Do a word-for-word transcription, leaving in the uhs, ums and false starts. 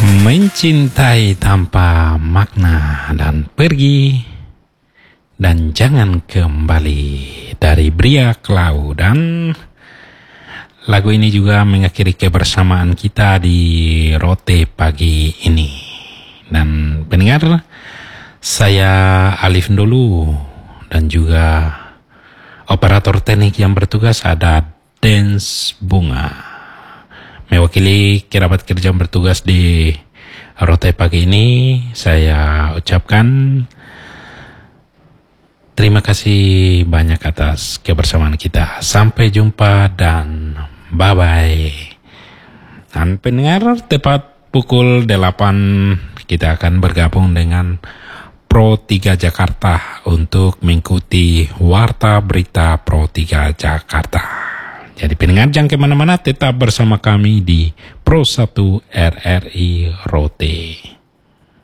Mencintai tanpa makna dan pergi dan jangan kembali dari Bria Klau. Dan lagu ini juga mengakhiri kebersamaan kita di Rote pagi ini. Dan pendengar, saya Alif dulu dan juga operator teknik yang bertugas ada Dance Bunga. Mewakili kerabat kerja yang bertugas di Rote pagi ini, saya ucapkan terima kasih banyak atas kebersamaan kita. Sampai jumpa dan bye-bye. Dan pendengar, tepat pukul delapan kita akan bergabung dengan Pro tiga Jakarta untuk mengikuti Warta Berita Pro tiga Jakarta. Jadi pendengar jangan kemana-mana, tetap bersama kami di Pro satu R R I Rote.